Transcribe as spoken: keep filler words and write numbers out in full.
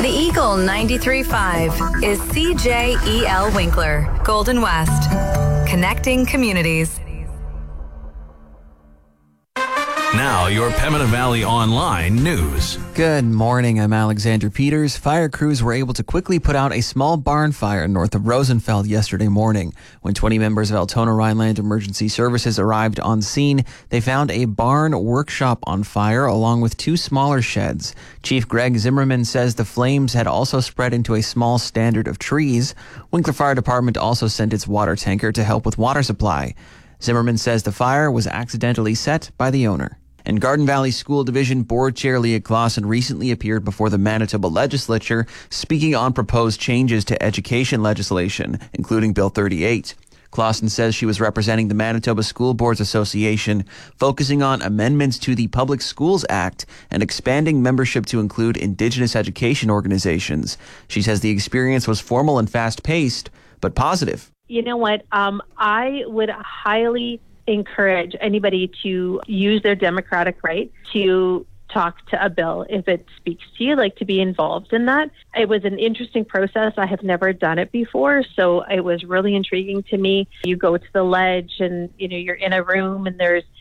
Eagle ninety-three point five is C J E L Winkler, Golden West, connecting communities. Now, your Pembina Valley Online news. Good morning, I'm Alexander Peters. Fire crews were able to quickly put out a small barn fire north of Rosenfeld yesterday morning. When twenty members of Altona Rhineland Emergency Services arrived on scene, they found a barn workshop on fire along with two smaller sheds. Chief Greg Zimmerman says the flames had also spread into a small standard of trees. Winkler Fire Department also sent its water tanker to help with water supply. Zimmerman says the fire was accidentally set by the owner. And Garden Valley School Division Board Chair Leah Clausen recently appeared before the Manitoba Legislature speaking on proposed changes to education legislation, including Bill thirty-eight. Clausen says she was representing the Manitoba School Boards Association, focusing on amendments to the Public Schools Act and expanding membership to include Indigenous education organizations. She says the experience was formal and fast-paced, but positive. You know what? Um, I would highly encourage anybody to use their democratic right to talk to a bill if it speaks to you, like to be involved in that. It was an interesting process. I have never done it before, so it was really intriguing to me. You go to the ledge and, you know, you're in a room and there's